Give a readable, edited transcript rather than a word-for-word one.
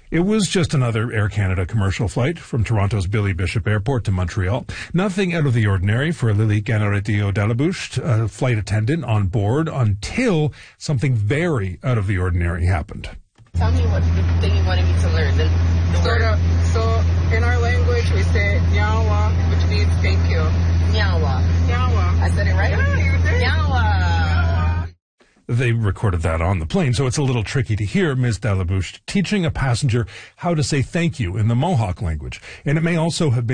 It was just another Air Canada commercial flight from Toronto's Billy Bishop Airport to Montreal. Nothing out of the ordinary for Lily Ganaretio-Dallabouche, a flight attendant on board, until something very out of the ordinary happened. Tell me what the thing you wanted me to learn. So in our language, we say nyawa, which means thank you. Nyawa. Nyawa. I said it right? Yeah, you did. Nyawa. They recorded that on the plane, so it's a little tricky to hear Ms. Dallabouche teaching a passenger how to say thank you in the Mohawk language. And it may also have been